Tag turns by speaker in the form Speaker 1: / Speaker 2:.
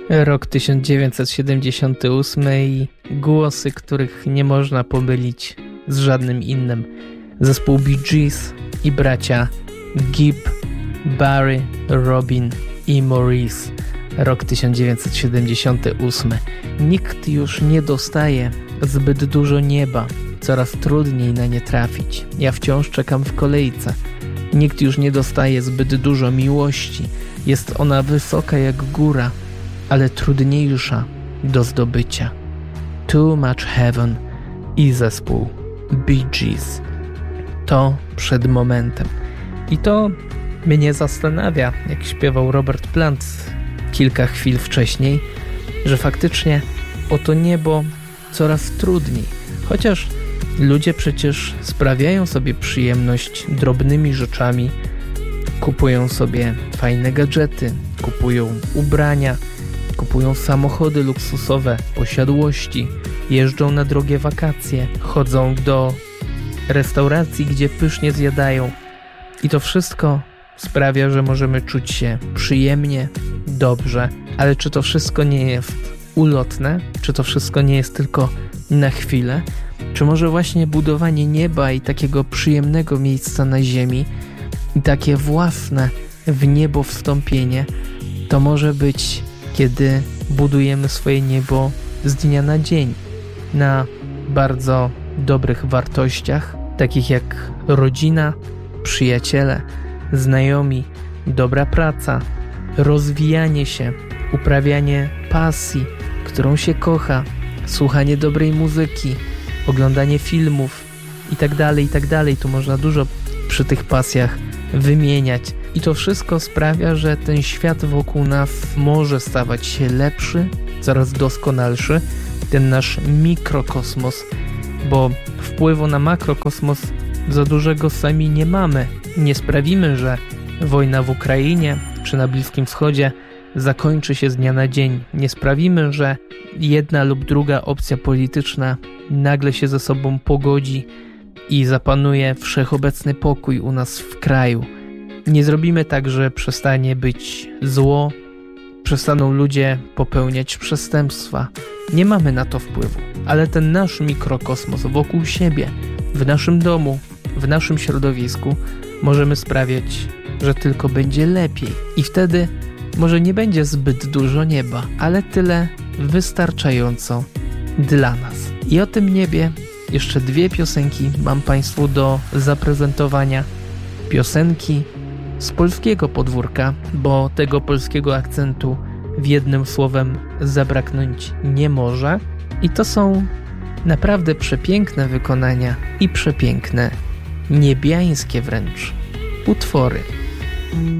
Speaker 1: Rok 1978 i głosy, których nie można pomylić z żadnym innym. Zespół Bee Gees i bracia Gibb, Barry, Robin i Maurice. Rok 1978. Nikt już nie dostaje zbyt dużo nieba. Coraz trudniej na nie trafić. Ja wciąż czekam w kolejce. Nikt już nie dostaje zbyt dużo miłości. Jest ona wysoka jak góra, ale trudniejsza do zdobycia. Too Much Heaven i zespół Bee Gees. To przed momentem. I to mnie zastanawia, jak śpiewał Robert Plant kilka chwil wcześniej, że faktycznie o to niebo coraz trudniej. Chociaż ludzie przecież sprawiają sobie przyjemność drobnymi rzeczami, kupują sobie fajne gadżety, kupują ubrania, kupują samochody luksusowe, posiadłości, jeżdżą na drogie wakacje, chodzą do restauracji, gdzie pysznie zjadają. I to wszystko sprawia, że możemy czuć się przyjemnie, dobrze. Ale czy to wszystko nie jest ulotne? Czy to wszystko nie jest tylko na chwilę? Czy może właśnie budowanie nieba i takiego przyjemnego miejsca na ziemi i takie własne w niebo wstąpienie to może być, kiedy budujemy swoje niebo z dnia na dzień na bardzo dobrych wartościach, takich jak rodzina, przyjaciele, znajomi, dobra praca, rozwijanie się, uprawianie pasji, którą się kocha, słuchanie dobrej muzyki, oglądanie filmów itd. Tu można dużo przy tych pasjach wymieniać. I to wszystko sprawia, że ten świat wokół nas może stawać się lepszy, coraz doskonalszy. Ten nasz mikrokosmos, bo wpływu na makrokosmos za dużego sami nie mamy. Nie sprawimy, że wojna w Ukrainie czy na Bliskim Wschodzie zakończy się z dnia na dzień. Nie sprawimy, że jedna lub druga opcja polityczna nagle się ze sobą pogodzi i zapanuje wszechobecny pokój u nas w kraju. Nie zrobimy tak, że przestanie być zło, przestaną ludzie popełniać przestępstwa. Nie mamy na to wpływu, ale ten nasz mikrokosmos wokół siebie, w naszym domu, w naszym środowisku możemy sprawiać, że tylko będzie lepiej. I wtedy może nie będzie zbyt dużo nieba, ale tyle wystarczająco dla nas. I o tym niebie jeszcze dwie piosenki mam Państwu do zaprezentowania. Piosenki z polskiego podwórka, bo tego polskiego akcentu w jednym słowem zabraknąć nie może. I to są naprawdę przepiękne wykonania i przepiękne, niebiańskie wręcz utwory.